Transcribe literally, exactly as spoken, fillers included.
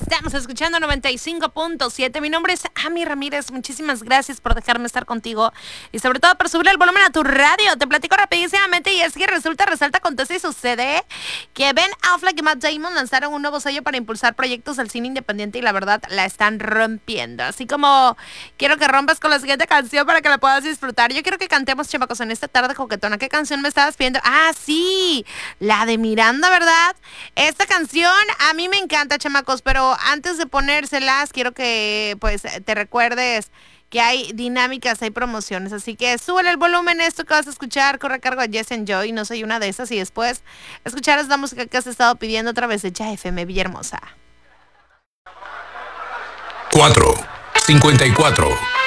Estamos escuchando noventa y cinco punto siete. Mi nombre es Ami Ramírez. Muchísimas gracias por dejarme estar contigo y sobre todo por subir el volumen a tu radio. Te platico rapidísimamente y es que resulta, resalta, acontece y sucede que Ben Affleck y Matt Damon lanzaron un nuevo sello para impulsar proyectos del cine independiente y la verdad la están rompiendo. Así como quiero que rompas con la siguiente canción para que la puedas disfrutar. Yo quiero que cantemos, chamacos, en esta tarde coquetona. ¿Qué canción me estabas pidiendo? Ah, sí, la de Miranda, ¿verdad? Esta canción a mí me encanta, chamacos, pero antes de ponérselas, quiero que pues te recuerdes que hay dinámicas, hay promociones, así que súbele el volumen. Esto que vas a escuchar corre a cargo de Yes and Joy, no soy una de esas, y después escucharás la música que has estado pidiendo otra vez de Ya F M Villahermosa. cuatro cincuenta y cuatro